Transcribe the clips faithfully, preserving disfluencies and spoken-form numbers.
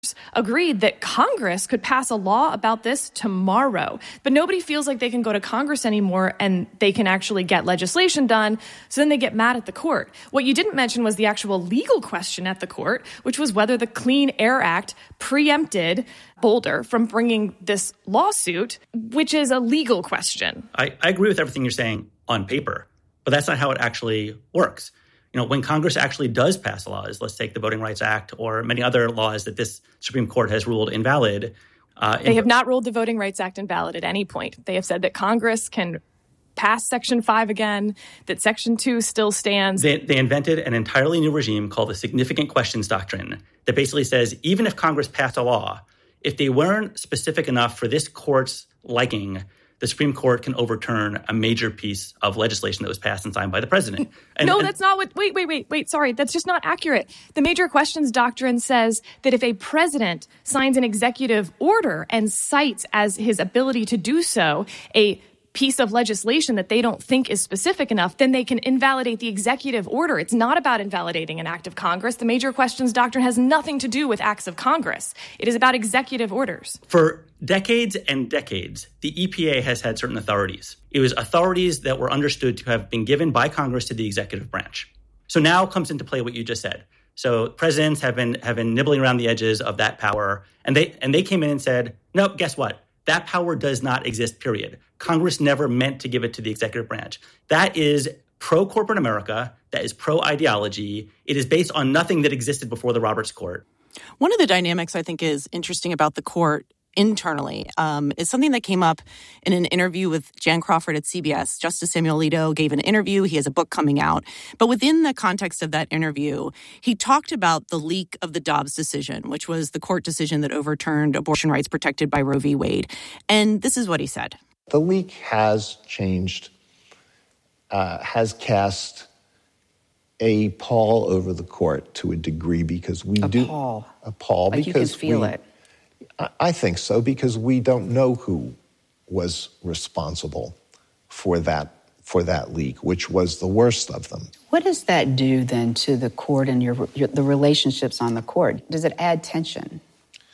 agreed that Congress could pass a law about this tomorrow. But nobody feels like they can go to Congress anymore and they can actually get legislation done. So then they get mad at the court. What you didn't mention was the actual legal question at the court, which was whether the Clean Air Act preempted Boulder from bringing this lawsuit, which is a legal question. I, I agree with everything you're saying on paper, but that's not how it actually works. You know, when Congress actually does pass laws, let's take the Voting Rights Act or many other laws that this Supreme Court has ruled invalid. Uh, they in- have not ruled the Voting Rights Act invalid at any point. They have said that Congress can pass Section five again, that Section two still stands. They, they invented an entirely new regime called the Significant Questions Doctrine that basically says even if Congress passed a law, if they weren't specific enough for this court's liking, the Supreme Court can overturn a major piece of legislation that was passed and signed by the president. And, no, and, that's not what – wait, wait, wait, wait, sorry. That's just not accurate. The Major Questions Doctrine says that if a president signs an executive order and cites as his ability to do so a piece of legislation that they don't think is specific enough, then they can invalidate the executive order. It's not about invalidating an act of Congress. The Major Questions Doctrine has nothing to do with acts of Congress. It is about executive orders. For decades and decades, the E P A has had certain authorities. It was authorities that were understood to have been given by Congress to the executive branch. So now comes into play what you just said. So presidents have been have been nibbling around the edges of that power, and they and they came in and said, no, guess what? That power does not exist, period. Congress never meant to give it to the executive branch. That is pro-corporate America. That is pro-ideology. It is based on nothing that existed before the Roberts Court. One of the dynamics I think is interesting about the court internally um, is something that came up in an interview with Jan Crawford at C B S. Justice Samuel Alito gave an interview. He has a book coming out. But within the context of that interview, he talked about the leak of the Dobbs decision, which was the court decision that overturned abortion rights protected by Roe v. Wade. And this is what he said. The leak has changed, uh, has cast a pall over the court to a degree because we a do... Pall. A pall. Like because you can feel we, it. I think so, because we don't know who was responsible for that for that leak, which was the worst of them. What does that do then to the court and your, your the relationships on the court? Does it add tension?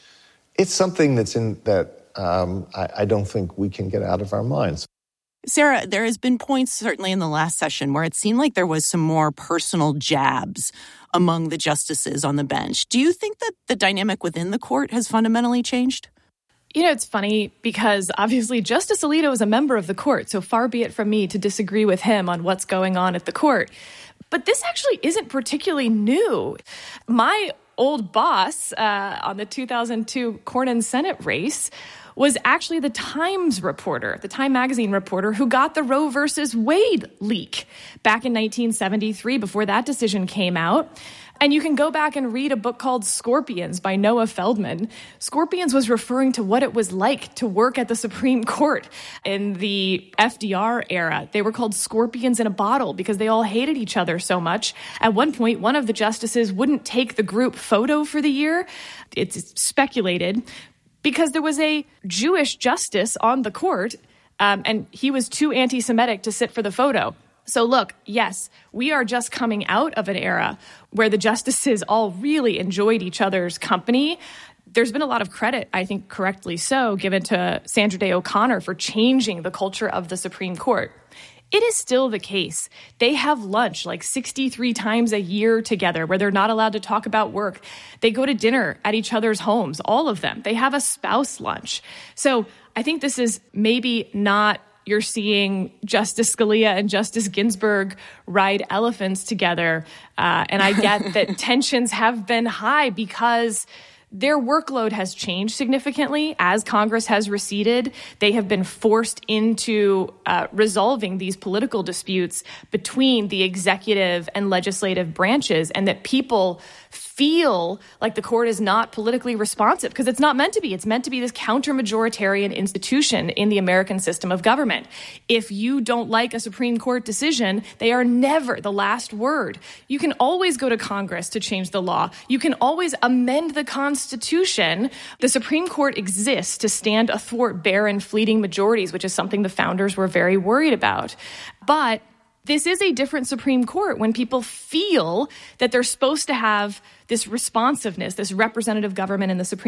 It's something that's in that um, I, I don't think we can get out of our minds. Sarah, there has been points, certainly in the last session, where it seemed like there was some more personal jabs among the justices on the bench. Do you think that the dynamic within the court has fundamentally changed? You know, it's funny because obviously Justice Alito is a member of the court, so far be it from me to disagree with him on what's going on at the court. But this actually isn't particularly new. My old boss uh, on the two thousand two Cornyn Senate race was actually the Times reporter, the Time magazine reporter, who got the Roe versus Wade leak back in nineteen seventy-three before that decision came out. And you can go back and read a book called Scorpions by Noah Feldman. Scorpions was referring to what it was like to work at the Supreme Court in the F D R era. They were called scorpions in a bottle because they all hated each other so much. At one point, one of the justices wouldn't take the group photo for the year. It's speculated because there was a Jewish justice on the court, um, and he was too anti-Semitic to sit for the photo. So look, yes, we are just coming out of an era where the justices all really enjoyed each other's company. There's been a lot of credit, I think correctly so, given to Sandra Day O'Connor for changing the culture of the Supreme Court. It is still the case. They have lunch like sixty-three times a year together where they're not allowed to talk about work. They go to dinner at each other's homes, all of them. They have a spouse lunch. So I think this is maybe not you're seeing Justice Scalia and Justice Ginsburg ride elephants together. Uh, and I get that tensions have been high because their workload has changed significantly as Congress has receded. They have been forced into uh, resolving these political disputes between the executive and legislative branches, and that people feel like the court is not politically responsive because it's not meant to be. It's meant to be this counter-majoritarian institution in the American system of government. If you don't like a Supreme Court decision, they are never the last word. You can always go to Congress to change the law. You can always amend the Constitution. The Supreme Court exists to stand athwart barren, fleeting majorities, which is something the founders were very worried about. But This is a different Supreme Court when people feel that they're supposed to have this responsiveness, this representative government in the Supreme